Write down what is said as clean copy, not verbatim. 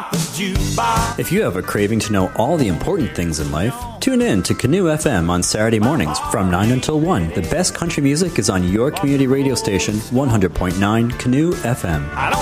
the jukebox. If you have a craving to know all the important things in life, tune in to Canoe FM on Saturday mornings from 9 until 1. The best country music is on your community radio station, 100.9 Canoe FM.